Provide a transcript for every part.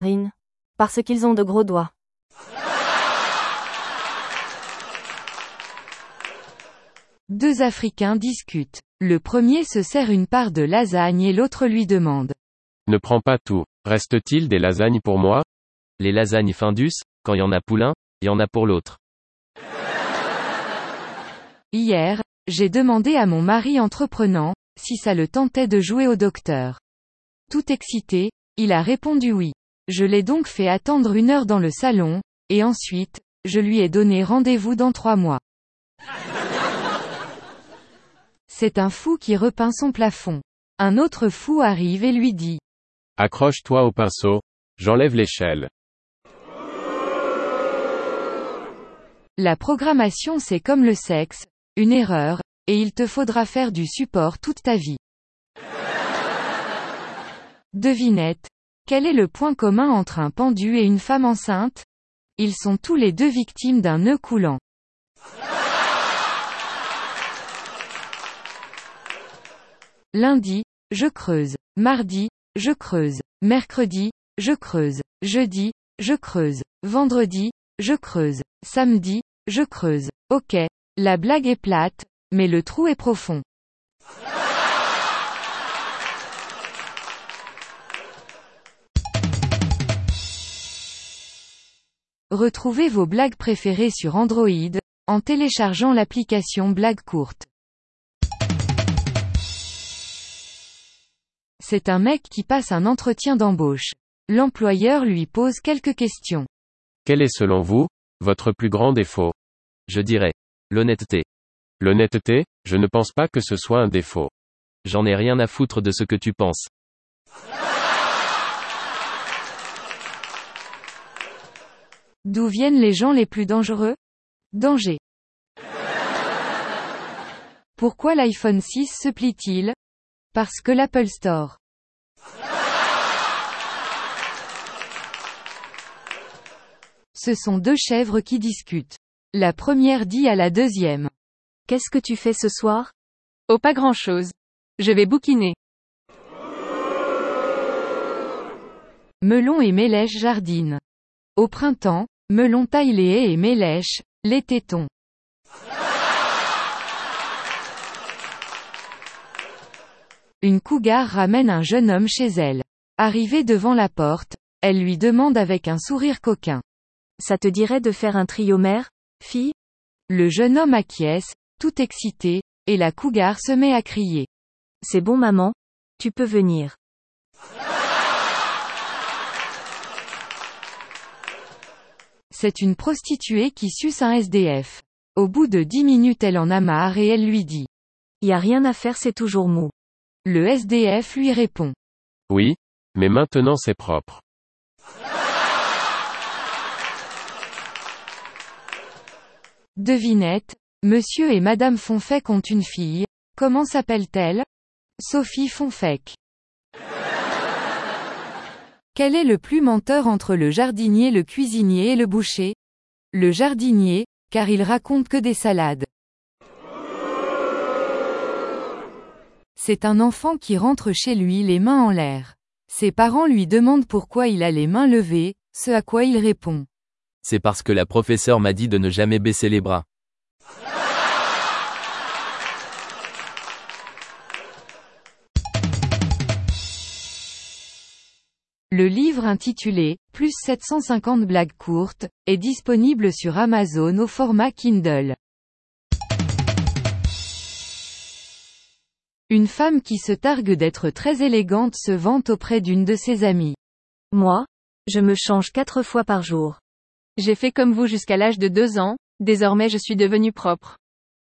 Rin. Parce qu'ils ont de gros doigts. Deux Africains discutent. Le premier se sert une part de lasagne et l'autre lui demande. Ne prends pas tout. Reste-t-il des lasagnes pour moi? Les lasagnes Findus, quand y en a pour l'un, y en a pour l'autre. Hier, j'ai demandé à mon mari entreprenant, si ça le tentait de jouer au docteur. Tout excité, il a répondu oui. Je l'ai donc fait attendre 1 heure dans le salon, et ensuite, je lui ai donné rendez-vous dans 3 mois. C'est un fou qui repeint son plafond. Un autre fou arrive et lui dit. Accroche-toi au pinceau, j'enlève l'échelle. La programmation c'est comme le sexe, une erreur, et il te faudra faire du support toute ta vie. Devinette. Quel est le point commun entre un pendu et une femme enceinte? Ils sont tous les deux victimes d'un nœud coulant. Lundi, je creuse. Mardi, je creuse. Mercredi, je creuse. Jeudi, je creuse. Vendredi, je creuse. Samedi, je creuse. Ok. La blague est plate, mais le trou est profond. Retrouvez vos blagues préférées sur Android, en téléchargeant l'application Blagues courtes. C'est un mec qui passe un entretien d'embauche. L'employeur lui pose quelques questions. Quel est selon vous, votre plus grand défaut? Je dirais. L'honnêteté. L'honnêteté, je ne pense pas que ce soit un défaut. J'en ai rien à foutre de ce que tu penses. D'où viennent les gens les plus dangereux? Danger. Pourquoi l'iPhone 6 se plie-t-il? Parce que l'Apple Store. Ce sont deux chèvres qui discutent. La première dit à la deuxième. Qu'est-ce que tu fais ce soir? Oh, pas grand-chose. Je vais bouquiner. Melon et Mélèche jardinent. Au printemps, Melon taille les haies et Mélèche, les tétons. Une cougar ramène un jeune homme chez elle. Arrivée devant la porte, elle lui demande avec un sourire coquin. Ça te dirait de faire un trio mère, fille? Le jeune homme acquiesce, tout excité, et la cougar se met à crier. C'est bon maman, tu peux venir. C'est une prostituée qui suce un SDF. Au bout de 10 minutes elle en a marre et elle lui dit. Y a rien à faire, c'est toujours mou. Le SDF lui répond. Oui, mais maintenant c'est propre. Devinette, Monsieur et Madame Fonfec ont une fille, comment s'appelle-t-elle? Sophie Fonfec. Quel est le plus menteur entre le jardinier, le cuisinier et le boucher? Le jardinier, car il raconte que des salades. C'est un enfant qui rentre chez lui les mains en l'air. Ses parents lui demandent pourquoi il a les mains levées, ce à quoi il répond. C'est parce que la professeure m'a dit de ne jamais baisser les bras. Le livre intitulé « Plus 750 blagues courtes » est disponible sur Amazon au format Kindle. Une femme qui se targue d'être très élégante se vante auprès d'une de ses amies. Moi, je me change 4 fois par jour. J'ai fait comme vous jusqu'à l'âge de 2 ans, désormais je suis devenue propre.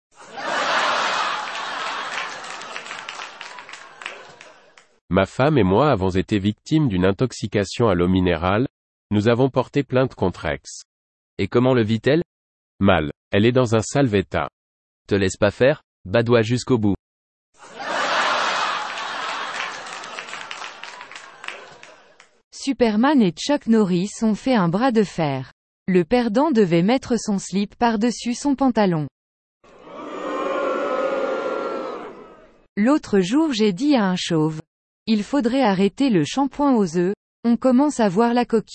Ma femme et moi avons été victimes d'une intoxication à l'eau minérale, nous avons porté plainte contre ex. Et comment le vit-elle? Mal. Elle est dans un sale état. Te laisse pas faire, badoie jusqu'au bout. Superman et Chuck Norris ont fait un bras de fer. Le perdant devait mettre son slip par-dessus son pantalon. L'autre jour j'ai dit à un chauve. Il faudrait arrêter le shampoing aux œufs, on commence à voir la coquille.